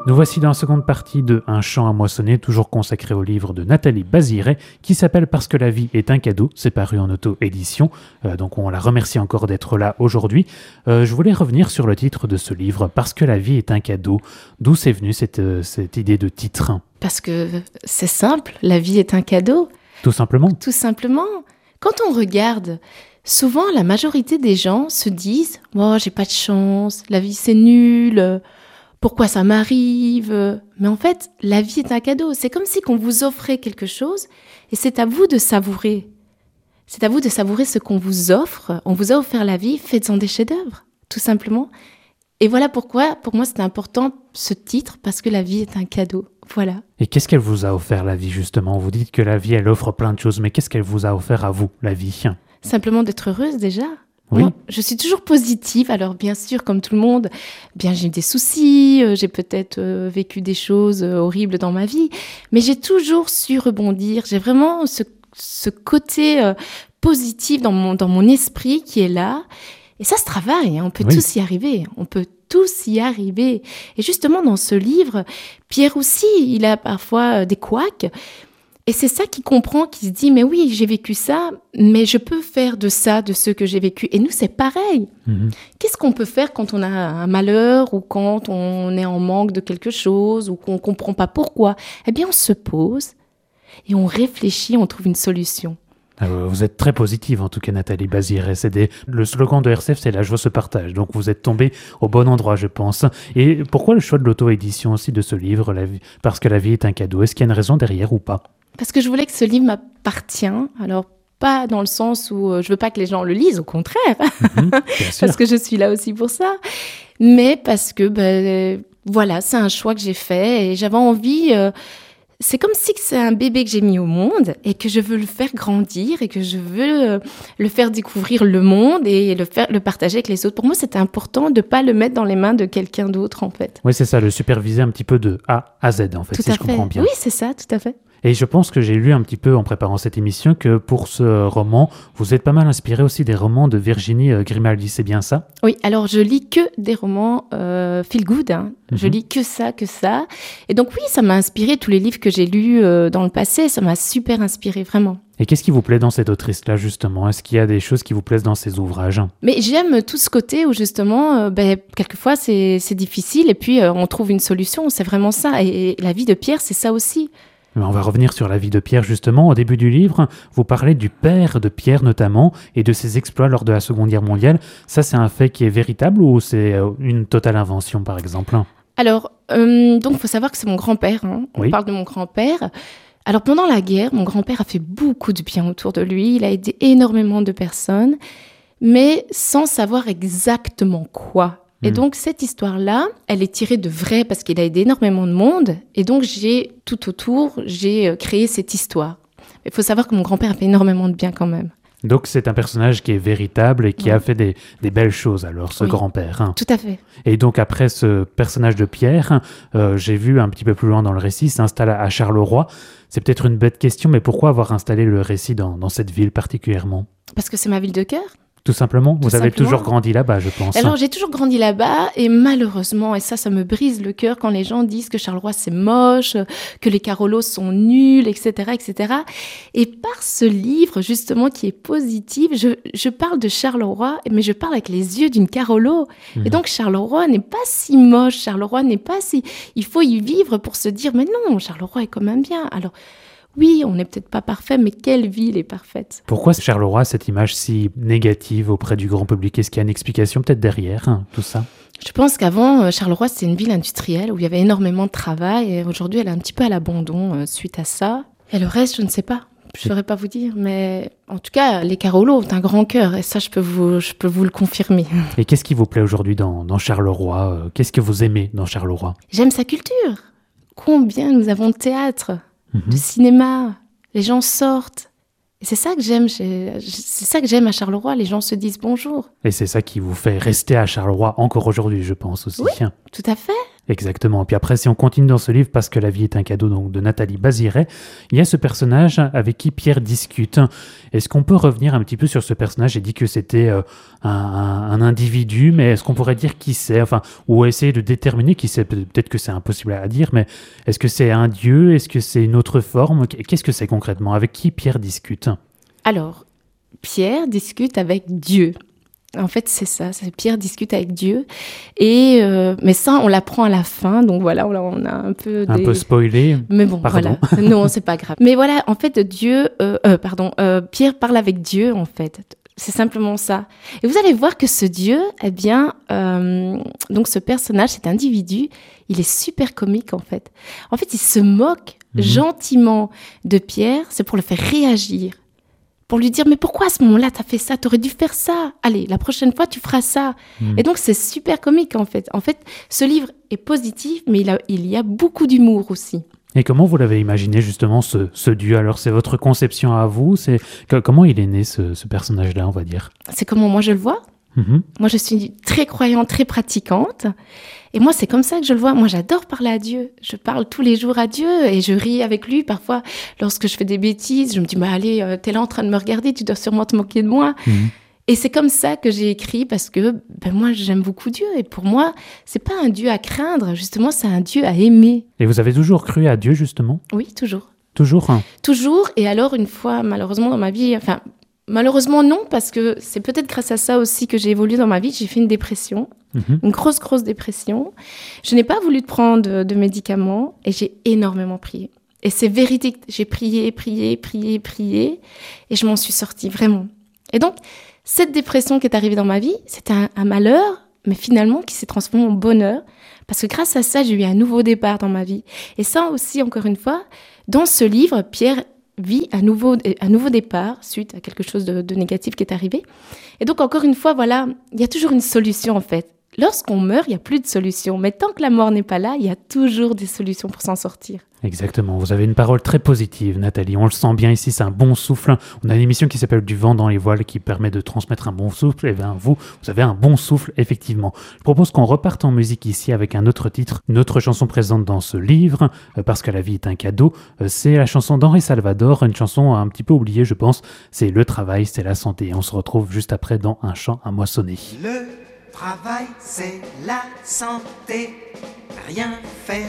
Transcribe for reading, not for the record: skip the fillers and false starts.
Nous voici dans la seconde partie de Un champ à moissonner, toujours consacré au livre de Nathalie Baziret, qui s'appelle Parce que la vie est un cadeau. C'est paru en auto-édition, donc on la remercie encore d'être là aujourd'hui. Je voulais revenir sur le titre de ce livre, Parce que la vie est un cadeau. D'où c'est venu cette idée de titre? Parce que c'est simple, la vie est un cadeau. Tout simplement. Tout simplement. Quand on regarde, souvent la majorité des gens se disent « Oh, j'ai pas de chance, la vie c'est nul ». Pourquoi ça m'arrive? Mais en fait, la vie est un cadeau. C'est comme si on vous offrait quelque chose et c'est à vous de savourer. C'est à vous de savourer ce qu'on vous offre. On vous a offert la vie, faites-en des chefs-d'œuvre, tout simplement. Et voilà pourquoi, pour moi, c'est important ce titre, parce que la vie est un cadeau. Voilà. Et qu'est-ce qu'elle vous a offert, la vie, justement? Vous dites que la vie, elle offre plein de choses, mais qu'est-ce qu'elle vous a offert à vous, la vie? Simplement d'être heureuse, déjà. Oui. Moi, je suis toujours positive, alors bien sûr, comme tout le monde, bien j'ai eu des soucis, j'ai peut-être vécu des choses horribles dans ma vie, mais j'ai toujours su rebondir. J'ai vraiment ce côté positif dans mon esprit qui est là. Et ça se travaille, hein, on peut tous y arriver, on peut tous y arriver. Et justement, dans ce livre, Pierre aussi, il a parfois des couacs. Et c'est ça qu'il comprend, qu'il se dit, mais oui, j'ai vécu ça, mais je peux faire de ça, de ce que j'ai vécu. Et nous, c'est pareil. Qu'est-ce qu'on peut faire quand on a un malheur ou quand on est en manque de quelque chose ou qu'on ne comprend pas pourquoi? Eh bien, on se pose et on réfléchit, on trouve une solution. Vous êtes très positive, en tout cas, Nathalie Baziret. Le slogan de RCF, c'est « La joie se partage ». Donc, vous êtes tombée au bon endroit, je pense. Et pourquoi le choix de l'auto-édition aussi de ce livre, Parce que la vie est un cadeau? Est-ce qu'il y a une raison derrière ou pas? Parce que je voulais que ce livre m'appartient. Alors, pas dans le sens où je veux pas que les gens le lisent, au contraire. Parce que je suis là aussi pour ça. Mais parce que, voilà, c'est un choix que j'ai fait et j'avais envie... c'est comme si c'est un bébé que j'ai mis au monde et que je veux le faire grandir et que je veux le faire découvrir le monde et le partager avec les autres. Pour moi, c'était important de ne pas le mettre dans les mains de quelqu'un d'autre, en fait. Oui, c'est ça, le superviser un petit peu de A à Z, en fait, tout si je comprends bien. Oui, c'est ça, tout à fait. Et je pense que j'ai lu un petit peu en préparant cette émission que pour ce roman, vous êtes pas mal inspiré aussi des romans de Virginie Grimaldi, c'est bien ça? Oui, alors je lis que des romans feel good, hein. Je lis que ça. Et donc oui, ça m'a inspiré, tous les livres que j'ai lus dans le passé, ça m'a super inspiré, vraiment. Et qu'est-ce qui vous plaît dans cette autrice-là, justement? Est-ce qu'il y a des choses qui vous plaisent dans ses ouvrages? Mais j'aime tout ce côté où, justement, quelquefois, c'est difficile et puis on trouve une solution, c'est vraiment ça. Et la vie de Pierre, c'est ça aussi. On va revenir sur la vie de Pierre, justement. Au début du livre, vous parlez du père de Pierre, notamment, et de ses exploits lors de la Seconde Guerre mondiale. Ça, c'est un fait qui est véritable ou c'est une totale invention, par exemple? Alors, donc, il faut savoir que c'est mon grand-père. Hein. On parle de mon grand-père. Alors, pendant la guerre, mon grand-père a fait beaucoup de bien autour de lui. Il a aidé énormément de personnes, mais sans savoir exactement quoi. Et donc, cette histoire-là, elle est tirée de vrai parce qu'il a aidé énormément de monde. Et donc, tout autour, j'ai créé cette histoire. Il faut savoir que mon grand-père a fait énormément de bien quand même. Donc, c'est un personnage qui est véritable et qui a fait des belles choses, alors, ce grand-père. Hein. Tout à fait. Et donc, après ce personnage de Pierre, j'ai vu un petit peu plus loin dans le récit, s'installe à Charleroi. C'est peut-être une bête question, mais pourquoi avoir installé le récit dans cette ville particulièrement? Parce que c'est ma ville de cœur. Tout simplement, vous avez toujours grandi là-bas, je pense. Alors, j'ai toujours grandi là-bas et malheureusement, et ça me brise le cœur quand les gens disent que Charleroi, c'est moche, que les Carolos sont nuls, etc., etc. Et par ce livre, justement, qui est positif, je parle de Charleroi, mais je parle avec les yeux d'une Carolo. Et donc, Charleroi n'est pas si moche, Charleroi n'est pas si... Il faut y vivre pour se dire, mais non, Charleroi est quand même bien. Alors... Oui, on n'est peut-être pas parfait, mais quelle ville est parfaite? Pourquoi Charleroi a cette image si négative auprès du grand public? Est-ce qu'il y a une explication peut-être derrière tout ça? Je pense qu'avant, Charleroi, c'était une ville industrielle où il y avait énormément de travail. Et aujourd'hui, elle est un petit peu à l'abandon suite à ça. Et le reste, je ne sais pas. Je ne saurais pas vous dire. Mais en tout cas, les Carolos ont un grand cœur. Et ça, je peux vous le confirmer. Et qu'est-ce qui vous plaît aujourd'hui dans Charleroi? Qu'est-ce que vous aimez dans Charleroi? J'aime sa culture. Combien nous avons de théâtre, de cinéma, les gens sortent. Et c'est ça que j'aime, à Charleroi, les gens se disent bonjour. Et c'est ça qui vous fait rester à Charleroi encore aujourd'hui, je pense aussi. Oui, tout à fait. Exactement. Puis après, si on continue dans ce livre, Parce que la vie est un cadeau, donc de Nathalie Baziret, il y a ce personnage avec qui Pierre discute. Est-ce qu'on peut revenir un petit peu sur ce personnage? J'ai dit que c'était un individu, mais est-ce qu'on pourrait dire qui c'est? Enfin, ou essayer de déterminer qui c'est? Peut-être que c'est impossible à dire, mais est-ce que c'est un dieu? Est-ce que c'est une autre forme? Qu'est-ce que c'est concrètement? Avec qui Pierre discute? Alors, Pierre discute avec Dieu. En fait, c'est ça, Pierre discute avec Dieu. Mais ça, on l'apprend à la fin, donc voilà, on a un peu Un peu spoilé. Mais bon, Pardon. voilà, non, c'est pas grave. Mais voilà, en fait, Pierre parle avec Dieu, en fait. C'est simplement ça. Et vous allez voir que ce Dieu, eh bien, donc ce personnage, cet individu, il est super comique, en fait. En fait, il se moque gentiment de Pierre, c'est pour le faire réagir. Pour lui dire, mais pourquoi à ce moment-là, t'as fait ça? T'aurais dû faire ça. Allez, la prochaine fois, tu feras ça. Et donc, c'est super comique, en fait. En fait, ce livre est positif, mais il y a beaucoup d'humour aussi. Et comment vous l'avez imaginé, justement, ce dieu? Alors, c'est votre conception à vous? Comment il est né, ce personnage-là, on va dire? C'est comment moi je le vois. Moi, je suis très croyante, très pratiquante. Et moi, c'est comme ça que je le vois. Moi, j'adore parler à Dieu. Je parle tous les jours à Dieu et je ris avec lui. Parfois, lorsque je fais des bêtises, je me dis, bah, allez, t'es là en train de me regarder, tu dois sûrement te moquer de moi. Et c'est comme ça que j'ai écrit parce que moi, j'aime beaucoup Dieu. Et pour moi, c'est pas un Dieu à craindre. Justement, c'est un Dieu à aimer. Et vous avez toujours cru à Dieu, justement? Oui, toujours. Toujours? Toujours. Et alors, une fois, malheureusement, dans ma vie, malheureusement, non, parce que c'est peut-être grâce à ça aussi que j'ai évolué dans ma vie. J'ai fait une dépression, une grosse dépression. Je n'ai pas voulu prendre de médicaments et j'ai énormément prié. Et c'est véridique, j'ai prié, et je m'en suis sortie, vraiment. Et donc, cette dépression qui est arrivée dans ma vie, c'était un malheur, mais finalement qui s'est transformé en bonheur, parce que grâce à ça, j'ai eu un nouveau départ dans ma vie. Et ça aussi, encore une fois, dans ce livre, Pierre vit un nouveau départ suite à quelque chose de négatif qui est arrivé. Et donc, encore une fois, voilà, il y a toujours une solution, en fait. Lorsqu'on meurt, il n'y a plus de solution. Mais tant que la mort n'est pas là, il y a toujours des solutions pour s'en sortir. Exactement. Vous avez une parole très positive, Nathalie. On le sent bien ici, c'est un bon souffle. On a une émission qui s'appelle Du vent dans les voiles qui permet de transmettre un bon souffle. Et bien, vous avez un bon souffle, effectivement. Je propose qu'on reparte en musique ici avec un autre titre, une autre chanson présente dans ce livre, Parce que la vie est un cadeau. C'est la chanson d'Henri Salvador, une chanson un petit peu oubliée, je pense. C'est le travail, c'est la santé. Et on se retrouve juste après dans Un champ à moissonner. Le travail, c'est la santé. Rien faire